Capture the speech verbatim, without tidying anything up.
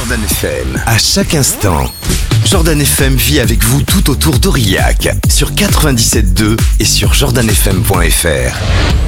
Jordan F M. À chaque instant, Jordan F M vit avec vous tout autour d'Aurillac sur quatre-vingt-dix-sept point deux et sur jordan f m point f r.